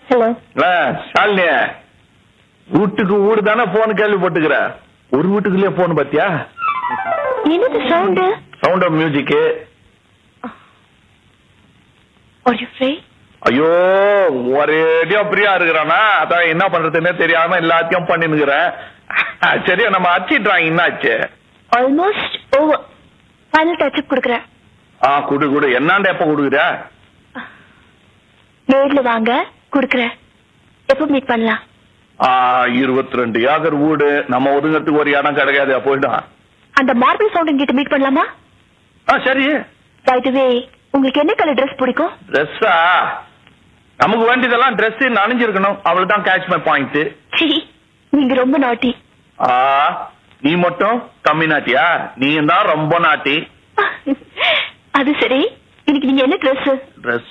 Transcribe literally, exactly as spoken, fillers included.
Hello. Shalini, வீட்டுக்கு வீடு தானே போன் கேள்விப்பட்டுக்கிற. ஒரு வீட்டுக்குள்ளே போன் பாத்தியா? என்னது sound? Sound of music. Are you free? ஐயோ, ஒரேடியா பிரியா இருக்கிறானா, அதான் என்ன பண்றதுன்னே தெரியாம எல்லாத்தையும் பண்ணினுக்கிறேன். சரியா, நம்ம அச்சி டிராயிங் என்ன ஆச்சு? Almost over. ஃபைனல் டச்சப் கொடுக்குறேன். ஆ, குடு குடு. என்னாண்ட எப்ப கொடுக்குற? நேர்ல வாங்க, கொடுக்குறேன். எப்போ மீட் பண்ணலாம்? ஆ, இருபத்தி ரெண்டு ஏக்கர் வீடு, நம்ம ஒதுங்கிறதுக்கு ஒரு இடம் கிடைக்காது. போயிடும். அந்த மார்பிள் ஃபவுண்டன் கிட்ட மீட் பண்ணலாமா? ஆ, சரி. பை தி வே, உங்களுக்கு என்ன கலர் ட்ரெஸ் பிடிக்கும்? ட்ரெஸ்ஸா? நமக்கு வேண்டியதெல்லாம் ட்ரெஸ் நனைஞ்சிருக்கணும். அவ்வளவுதான் கேட்ச் மை பாயிண்ட். நீங்க ரொம்ப நாட்டி. ஆ, நீ மட்டும் கம்மி நாட்டியா? நீ தான் ரொம்ப நாட்டி. அது சரி, இன்னைக்கு நீங்க என்ன ட்ரெஸ்? ட்ரெஸ்